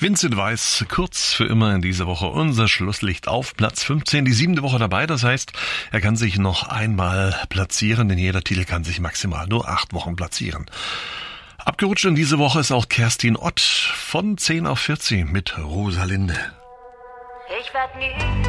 Vincent Weiss, kurz für immer in dieser Woche unser Schlusslicht auf Platz 15, die 7. Woche dabei. Das heißt, er kann sich noch einmal platzieren, denn jeder Titel kann sich maximal nur 8 Wochen platzieren. Abgerutscht in diese Woche ist auch Kerstin Ott von 10 auf 14 mit Rosalinde. Ich werd nie